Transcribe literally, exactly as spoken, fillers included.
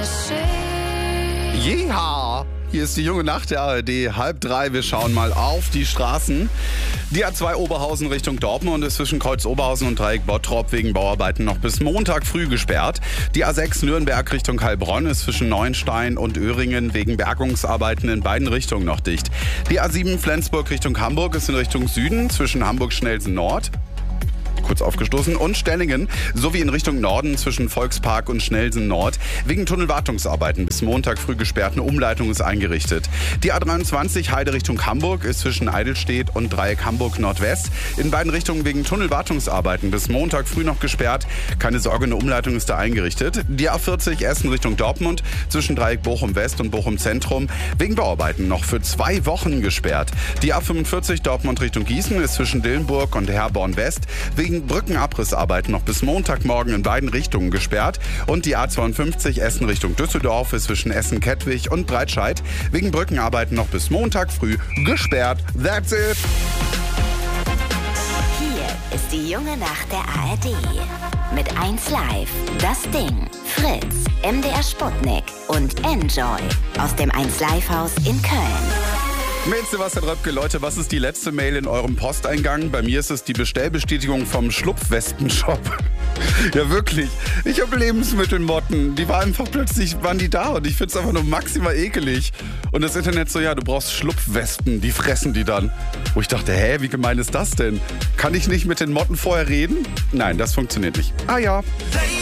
Jeha! Hier ist die junge Nacht der A R D, halb drei. Wir schauen mal auf die Straßen. Die A zwei Oberhausen Richtung Dortmund ist zwischen Kreuz Oberhausen und Dreieck Bottrop wegen Bauarbeiten noch bis Montag früh gesperrt. Die A sechs Nürnberg Richtung Heilbronn ist zwischen Neuenstein und Öhringen wegen Bergungsarbeiten in beiden Richtungen noch dicht. Die A sieben Flensburg Richtung Hamburg ist in Richtung Süden zwischen Hamburg-Schnelsen Nord, kurz aufgestoßen, und Stellingen sowie in Richtung Norden zwischen Volkspark und Schnelsen Nord wegen Tunnelwartungsarbeiten bis Montag früh gesperrt. Eine Umleitung ist eingerichtet. Die A dreiundzwanzig Heide Richtung Hamburg ist zwischen Eidelstedt und Dreieck Hamburg Nordwest in beiden Richtungen wegen Tunnelwartungsarbeiten bis Montag früh noch gesperrt. Keine Sorge, eine Umleitung ist da eingerichtet. Die A vierzig Essen Richtung Dortmund zwischen Dreieck Bochum West und Bochum Zentrum wegen Bauarbeiten noch für zwei Wochen gesperrt. Die A fünfundvierzig Dortmund Richtung Gießen ist zwischen Dillenburg und Herborn West wegen Brückenabrissarbeiten noch bis Montagmorgen in beiden Richtungen gesperrt. Und die A zweiundfünfzig Essen Richtung Düsseldorf ist zwischen Essen-Kettwig und Breitscheid wegen Brückenarbeiten noch bis Montag früh gesperrt. That's it! Hier ist die junge Nacht der A R D. Mit eins Live, Das Ding, Fritz, M D R Sputnik und Enjoy aus dem eins Live Haus in Köln. Mit Sebastian Röpke. Leute, was ist die letzte Mail in eurem Posteingang? Bei mir ist es die Bestellbestätigung vom Schlupfwespen-Shop. Ja, wirklich. Ich habe Lebensmittelmotten. Die waren einfach plötzlich, waren die da und ich finde es einfach nur maximal ekelig. Und das Internet so, ja, du brauchst Schlupfwespen, die fressen die dann. Wo ich dachte, hä, wie gemein ist das denn? Kann ich nicht mit den Motten vorher reden? Nein, das funktioniert nicht. Ah ja.